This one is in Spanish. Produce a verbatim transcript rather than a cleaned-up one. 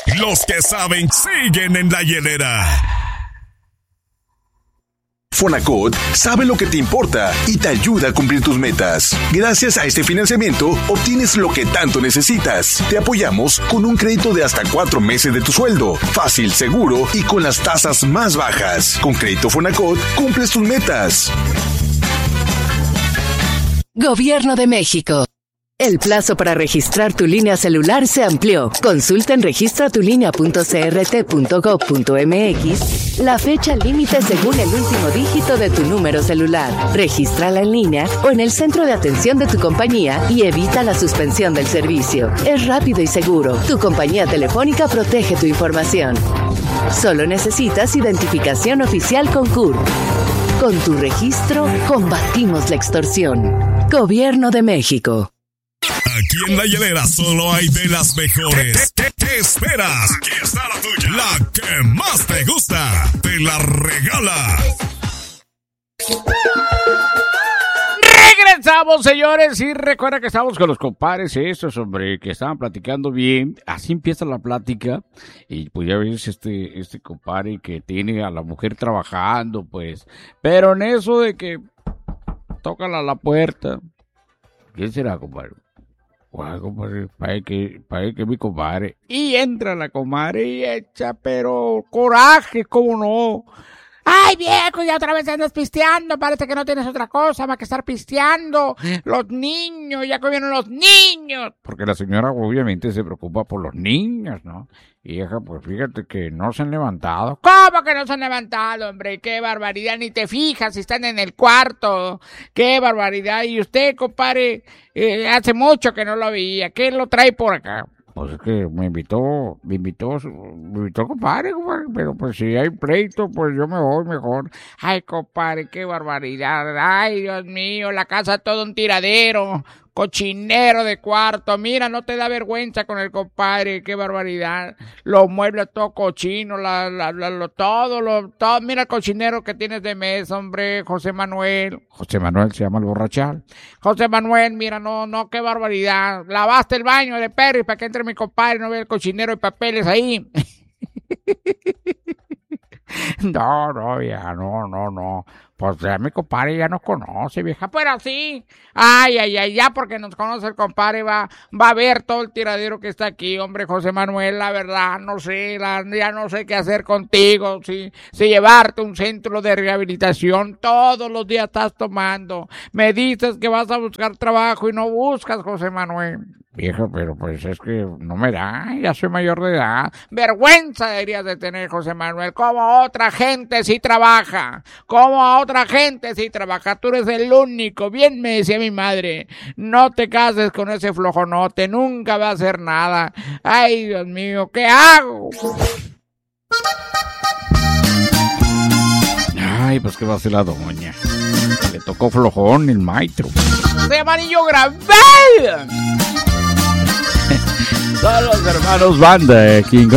Los que saben siguen en la hielera. Fonacot sabe lo que te importa y te ayuda a cumplir tus metas. Gracias a este financiamiento, obtienes lo que tanto necesitas. Te apoyamos con un crédito de hasta cuatro meses de tu sueldo. Fácil, seguro y con las tasas más bajas. Con Crédito Fonacot, cumples tus metas. Gobierno de México. El plazo para registrar tu línea celular se amplió. Consulta en registra tu línea punto c r t punto gov punto m x la fecha límite según el último dígito de tu número celular. Regístrala en línea o en el centro de atención de tu compañía y evita la suspensión del servicio. Es rápido y seguro. Tu compañía telefónica protege tu información. Solo necesitas identificación oficial con C U R. Con tu registro, combatimos la extorsión. Gobierno de México. Aquí en La Hielera solo hay de las mejores. ¿Qué, qué, qué esperas? Aquí está la tuya. La que más te gusta. Te la regala. Regresamos, señores, y recuerda que estamos con los compadres estos, hombre, que estaban platicando bien. Así empieza la plática. Y pues ya ves este, este compadre que tiene a la mujer trabajando, pues. Pero en eso de que tocan a la puerta. ¿Quién será, compadre? Bueno, compadre, para que, para que mi compadre. Y entra la comadre y echa, pero coraje, cómo no. Ay, viejo, ya otra vez andas pisteando, parece que no tienes otra cosa más que estar pisteando. Los niños, ya comieron los niños. Porque la señora obviamente se preocupa por los niños, ¿no? Hija, pues fíjate que no se han levantado. ¿Cómo que no se han levantado, hombre? ¡Qué barbaridad! Ni te fijas si están en el cuarto. ¡Qué barbaridad! Y usted, compadre, eh, hace mucho que no lo veía. ¿Qué lo trae por acá? Pues es que me invitó, me invitó, me invitó compadre, compadre, pero pues si hay pleito, pues yo me voy mejor. Ay, compadre, qué barbaridad. Ay, Dios mío, la casa todo un tiradero. Cochinero de cuarto, mira, no te da vergüenza con el compadre, qué barbaridad. Los muebles todo cochino, la, la, la, lo, todo, lo, todo, mira el cochinero que tienes de mesa, hombre, José Manuel. José Manuel se llama el borrachal. José Manuel, mira, no, no, qué barbaridad. Lavaste el baño de Perry para que entre mi compadre y no vea el cochinero de papeles ahí. No, no, vieja, no, no, no. Pues ya mi compadre ya nos conoce, vieja, pero sí. Ay, ay, ay, ya porque nos conoce el compadre va, va a ver todo el tiradero que está aquí, hombre, José Manuel, la verdad, no sé, la, ya no sé qué hacer contigo, si, si llevarte a un centro de rehabilitación, todos los días estás tomando, me dices que vas a buscar trabajo y no buscas, José Manuel. Viejo, pero pues es que no me da, ya soy mayor de edad. Vergüenza deberías de tener, José Manuel, como otra gente sí trabaja, como otra gente sí trabaja, tú eres el único, bien me decía mi madre, no te cases con ese flojonote, nunca va a hacer nada. Ay, Dios mío, ¿qué hago? Ay, pues qué va a hacer la doña, le tocó flojón el maestro. De amarillo grave. Todos los hermanos banda, King